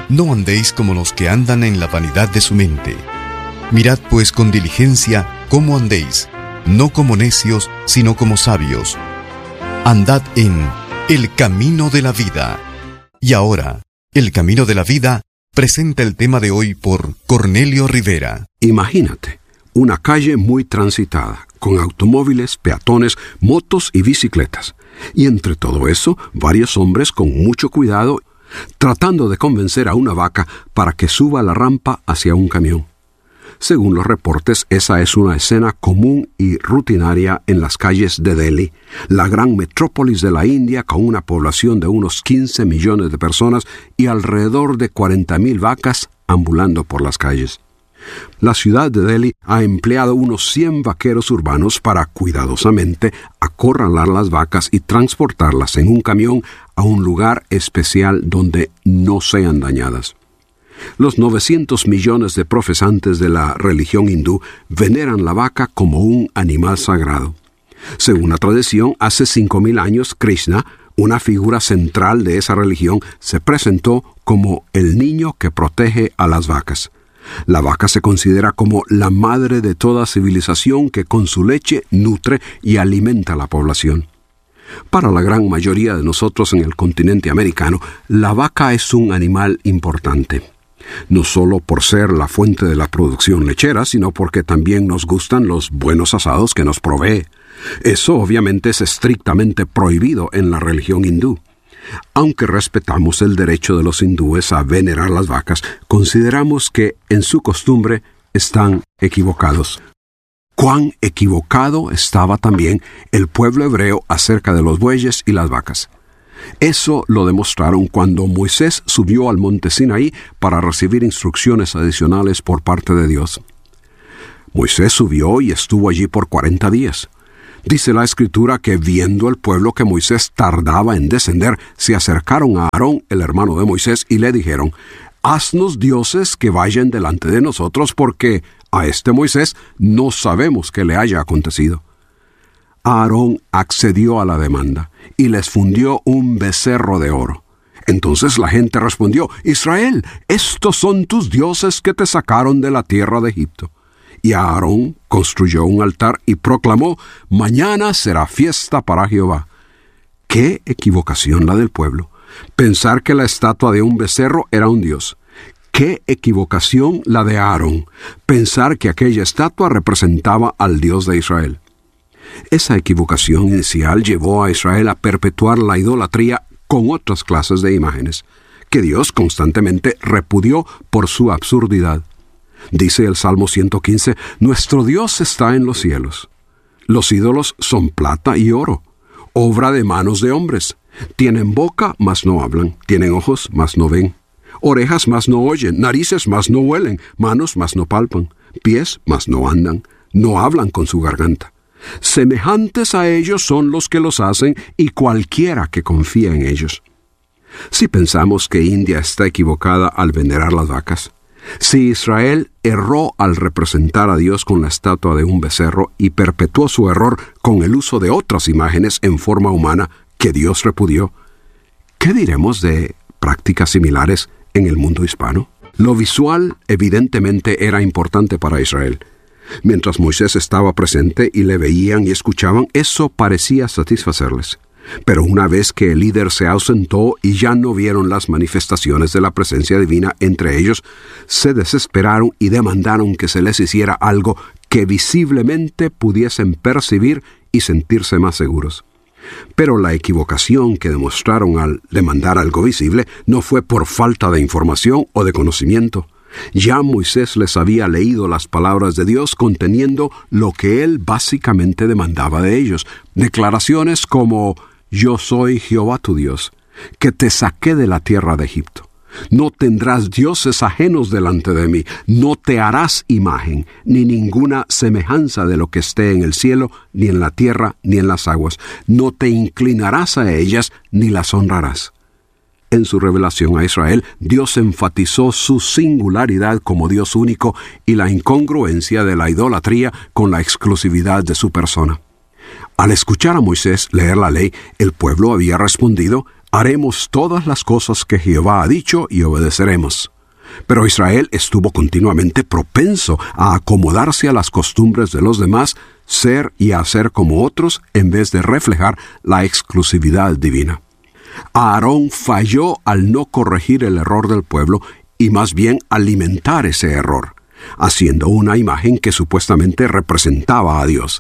No andéis como los que andan en la vanidad de su mente. Mirad pues con diligencia cómo andéis, no como necios, sino como sabios. Andad en el camino de la vida. Y ahora, el camino de la vida presenta el tema de hoy por Cornelio Rivera. Imagínate, una calle muy transitada, con automóviles, peatones, motos y bicicletas. Y entre todo eso, varios hombres con mucho cuidado, tratando de convencer a una vaca para que suba la rampa hacia un camión. Según los reportes, esa es una escena común y rutinaria en las calles de Delhi, la gran metrópolis de la India con una población de unos 15 millones de personas y alrededor de 40,000 vacas ambulando por las calles. La ciudad de Delhi ha empleado unos 100 vaqueros urbanos para cuidadosamente acorralar las vacas y transportarlas en un camión a un lugar especial donde no sean dañadas. Los 900 millones de profesantes de la religión hindú veneran la vaca como un animal sagrado. Según la tradición, hace 5,000 años Krishna, una figura central de esa religión, se presentó como el niño que protege a las vacas. La vaca se considera como la madre de toda civilización que con su leche nutre y alimenta a la población. Para la gran mayoría de nosotros en el continente americano, la vaca es un animal importante. No solo por ser la fuente de la producción lechera, sino porque también nos gustan los buenos asados que nos provee. Eso obviamente es estrictamente prohibido en la religión hindú. Aunque respetamos el derecho de los hindúes a venerar las vacas, consideramos que en su costumbre están equivocados. Cuán equivocado estaba también el pueblo hebreo acerca de los bueyes y las vacas. Eso lo demostraron cuando Moisés subió al monte Sinaí para recibir instrucciones adicionales por parte de Dios. Moisés subió y estuvo allí por 40 días. Dice la Escritura que viendo el pueblo que Moisés tardaba en descender, se acercaron a Aarón, el hermano de Moisés, y le dijeron: «Haznos dioses que vayan delante de nosotros, porque a este Moisés no sabemos qué le haya acontecido». Aarón accedió a la demanda y les fundió un becerro de oro. Entonces la gente respondió: «Israel, estos son tus dioses que te sacaron de la tierra de Egipto». Y Aarón construyó un altar y proclamó: «Mañana será fiesta para Jehová». ¡Qué equivocación la del pueblo! Pensar que la estatua de un becerro era un dios. ¡Qué equivocación la de Aarón! Pensar que aquella estatua representaba al Dios de Israel. Esa equivocación inicial llevó a Israel a perpetuar la idolatría con otras clases de imágenes, que Dios constantemente repudió por su absurdidad. Dice el Salmo 115, «Nuestro Dios está en los cielos. Los ídolos son plata y oro, obra de manos de hombres. Tienen boca, mas no hablan. Tienen ojos, mas no ven. Orejas, mas no oyen. Narices, mas no huelen. Manos, mas no palpan. Pies, mas no andan. No hablan con su garganta. Semejantes a ellos son los que los hacen y cualquiera que confía en ellos». Si pensamos que India está equivocada al venerar las vacas, si Israel erró al representar a Dios con la estatua de un becerro y perpetuó su error con el uso de otras imágenes en forma humana que Dios repudió, ¿qué diremos de prácticas similares en el mundo hispano? Lo visual evidentemente era importante para Israel. Mientras Moisés estaba presente y le veían y escuchaban, eso parecía satisfacerles. Pero una vez que el líder se ausentó y ya no vieron las manifestaciones de la presencia divina entre ellos, se desesperaron y demandaron que se les hiciera algo que visiblemente pudiesen percibir y sentirse más seguros. Pero la equivocación que demostraron al demandar algo visible no fue por falta de información o de conocimiento. Ya Moisés les había leído las palabras de Dios conteniendo lo que él básicamente demandaba de ellos. Declaraciones como: «Yo soy Jehová tu Dios, que te saqué de la tierra de Egipto. No tendrás dioses ajenos delante de mí. No te harás imagen, ni ninguna semejanza de lo que esté en el cielo, ni en la tierra, ni en las aguas. No te inclinarás a ellas, ni las honrarás». En su revelación a Israel, Dios enfatizó su singularidad como Dios único y la incongruencia de la idolatría con la exclusividad de su persona. Al escuchar a Moisés leer la ley, el pueblo había respondido: haremos todas las cosas que Jehová ha dicho y obedeceremos. Pero Israel estuvo continuamente propenso a acomodarse a las costumbres de los demás, ser y hacer como otros, en vez de reflejar la exclusividad divina. Aarón falló al no corregir el error del pueblo y más bien alimentar ese error, haciendo una imagen que supuestamente representaba a Dios.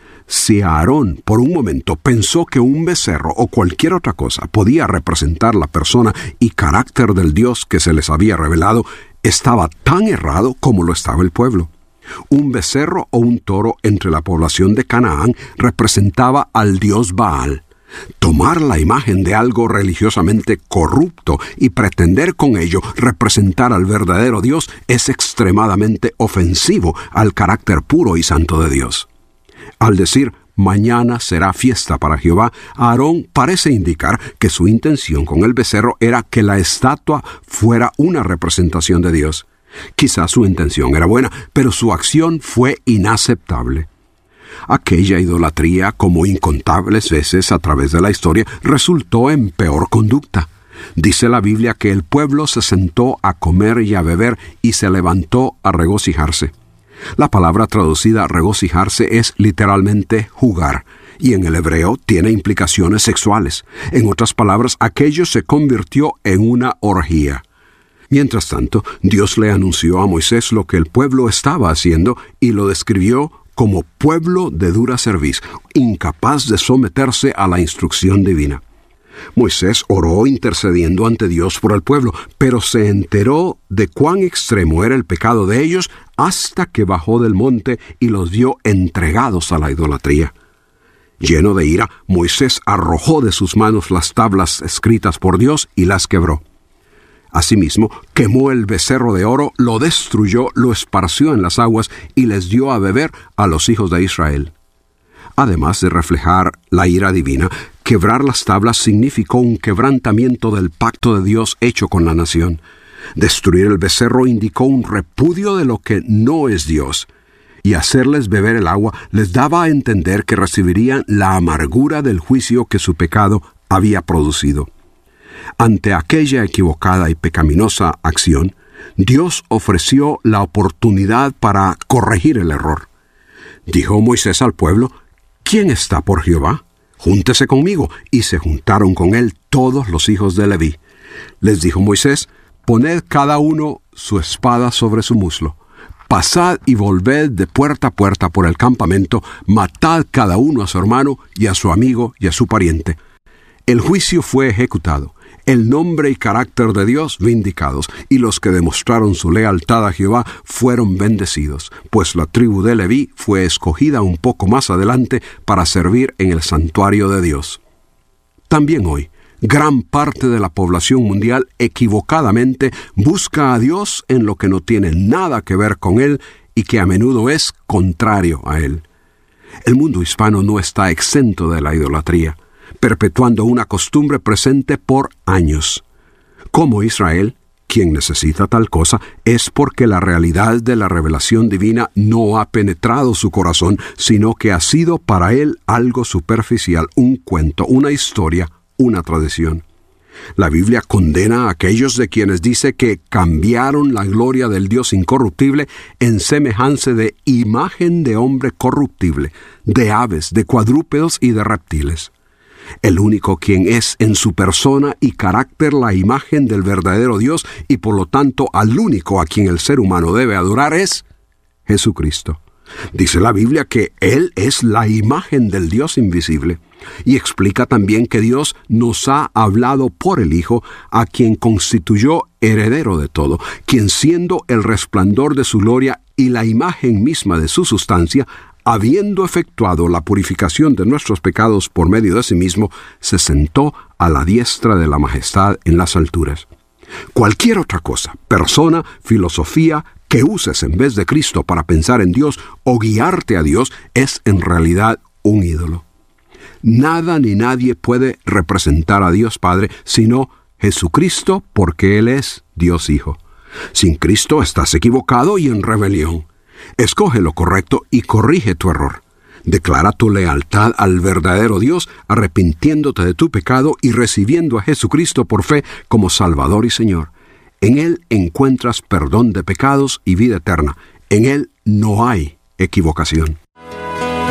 Si Aarón por un momento pensó que un becerro o cualquier otra cosa podía representar la persona y carácter del Dios que se les había revelado, estaba tan errado como lo estaba el pueblo. Un becerro o un toro entre la población de Canaán representaba al dios Baal. Tomar la imagen de algo religiosamente corrupto y pretender con ello representar al verdadero Dios es extremadamente ofensivo al carácter puro y santo de Dios. Al decir, mañana será fiesta para Jehová, Aarón parece indicar que su intención con el becerro era que la estatua fuera una representación de Dios. Quizás su intención era buena, pero su acción fue inaceptable. Aquella idolatría, como incontables veces a través de la historia, resultó en peor conducta. Dice la Biblia que el pueblo se sentó a comer y a beber y se levantó a regocijarse. La palabra traducida regocijarse es literalmente jugar, y en el hebreo tiene implicaciones sexuales. En otras palabras, aquello se convirtió en una orgía. Mientras tanto, Dios le anunció a Moisés lo que el pueblo estaba haciendo y lo describió como pueblo de dura cerviz, incapaz de someterse a la instrucción divina. Moisés oró intercediendo ante Dios por el pueblo, pero se enteró de cuán extremo era el pecado de ellos hasta que bajó del monte y los vio entregados a la idolatría. Lleno de ira, Moisés arrojó de sus manos las tablas escritas por Dios y las quebró. Asimismo, quemó el becerro de oro, lo destruyó, lo esparció en las aguas y les dio a beber a los hijos de Israel. Además de reflejar la ira divina, quebrar las tablas significó un quebrantamiento del pacto de Dios hecho con la nación. Destruir el becerro indicó un repudio de lo que no es Dios, y hacerles beber el agua les daba a entender que recibirían la amargura del juicio que su pecado había producido. Ante aquella equivocada y pecaminosa acción, Dios ofreció la oportunidad para corregir el error. Dijo Moisés al pueblo, ¿quién está por Jehová? Júntese conmigo. Y se juntaron con él todos los hijos de Leví. Les dijo Moisés, poned cada uno su espada sobre su muslo. Pasad y volved de puerta a puerta por el campamento, matad cada uno a su hermano y a su amigo y a su pariente. El juicio fue ejecutado, el nombre y carácter de Dios vindicados, y los que demostraron su lealtad a Jehová fueron bendecidos, pues la tribu de Leví fue escogida un poco más adelante para servir en el santuario de Dios. También hoy, gran parte de la población mundial equivocadamente busca a Dios en lo que no tiene nada que ver con Él y que a menudo es contrario a Él. El mundo hispano no está exento de la idolatría, perpetuando una costumbre presente por años. Como Israel, quien necesita tal cosa es porque la realidad de la revelación divina no ha penetrado su corazón, sino que ha sido para él algo superficial, un cuento, una historia, una tradición. La Biblia condena a aquellos de quienes dice que cambiaron la gloria del Dios incorruptible en semejanza de imagen de hombre corruptible, de aves, de cuadrúpedos y de reptiles. El único quien es en su persona y carácter la imagen del verdadero Dios y por lo tanto al único a quien el ser humano debe adorar es Jesucristo. Dice la Biblia que Él es la imagen del Dios invisible y explica también que Dios nos ha hablado por el Hijo, a quien constituyó heredero de todo, quien siendo el resplandor de su gloria y la imagen misma de su sustancia, habiendo efectuado la purificación de nuestros pecados por medio de sí mismo, se sentó a la diestra de la majestad en las alturas. Cualquier otra cosa, persona, filosofía, que uses en vez de Cristo para pensar en Dios o guiarte a Dios, es en realidad un ídolo. Nada ni nadie puede representar a Dios Padre, sino Jesucristo, porque Él es Dios Hijo. Sin Cristo estás equivocado y en rebelión. Escoge lo correcto y corrige tu error. Declara tu lealtad al verdadero Dios, arrepintiéndote de tu pecado y recibiendo a Jesucristo por fe como Salvador y Señor. En Él encuentras perdón de pecados y vida eterna. En Él no hay equivocación.